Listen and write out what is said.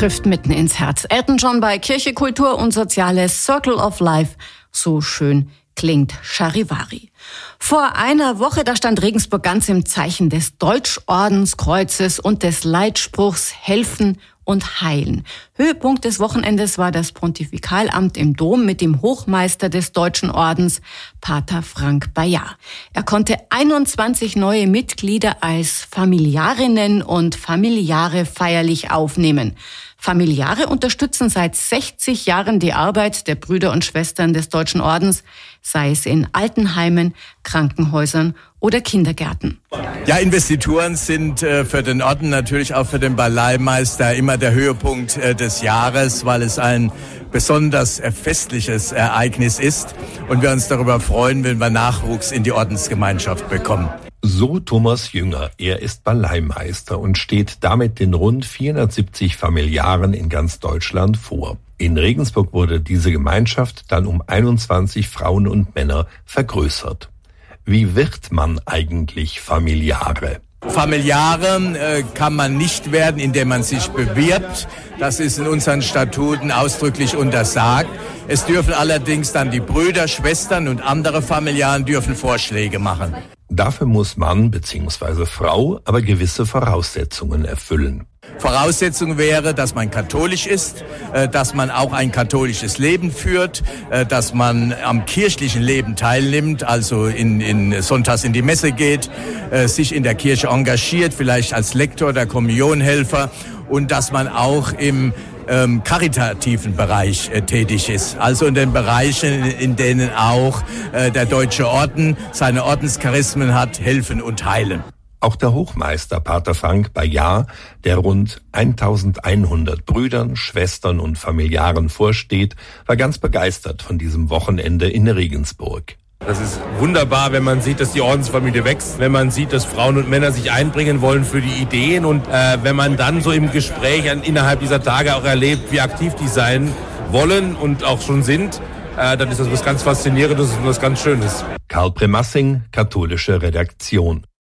trifft mitten ins Herz. Elton John bei Kirche, Kultur und Soziales, Circle of Life. So schön klingt Charivari. Vor einer Woche, da stand Regensburg ganz im Zeichen des Deutschordenskreuzes und des Leitspruchs Helfen und Heilen. Höhepunkt des Wochenendes war das Pontifikalamt im Dom mit dem Hochmeister des Deutschen Ordens, Pater Frank Bayard. Er konnte 21 neue Mitglieder als Familiarinnen und Familiare feierlich aufnehmen. Familiare unterstützen seit 60 Jahren die Arbeit der Brüder und Schwestern des Deutschen Ordens, sei es in Altenheimen, Krankenhäusern oder Kindergärten. Ja, Investituren sind für den Orden, natürlich auch für den Ballei-Meister immer der Höhepunkt des Jahres, weil es ein besonders festliches Ereignis ist und wir uns darüber freuen, wenn wir Nachwuchs in die Ordensgemeinschaft bekommen. So Thomas Jünger. Er ist Balleimeister und steht damit den rund 470 Familiaren in ganz Deutschland vor. In Regensburg wurde diese Gemeinschaft dann um 21 Frauen und Männer vergrößert. Wie wird man eigentlich Familiare? Familiare kann man nicht werden, indem man sich bewirbt. Das ist in unseren Statuten ausdrücklich untersagt. Es dürfen allerdings dann die Brüder, Schwestern und andere Familiaren dürfen Vorschläge machen. Dafür muss Mann bzw. Frau aber gewisse Voraussetzungen erfüllen. Voraussetzung wäre, dass man katholisch ist, dass man auch ein katholisches Leben führt, dass man am kirchlichen Leben teilnimmt, also sonntags in die Messe geht, sich in der Kirche engagiert, vielleicht als Lektor oder Kommunionhelfer und dass man auch im karitativen Bereich tätig ist, also in den Bereichen, in denen auch der Deutsche Orden seine Ordenskarismen hat, helfen und heilen. Auch der Hochmeister Pater Frank Bayard, der rund 1100 Brüdern, Schwestern und Familiaren vorsteht, war ganz begeistert von diesem Wochenende in Regensburg. Das ist wunderbar, wenn man sieht, dass die Ordensfamilie wächst, wenn man sieht, dass Frauen und Männer sich einbringen wollen für die Ideen und wenn man dann so im Gespräch innerhalb dieser Tage auch erlebt, wie aktiv die sein wollen und auch schon sind, dann ist das was ganz Faszinierendes und was ganz Schönes. Karl Premassing, Katholische Redaktion.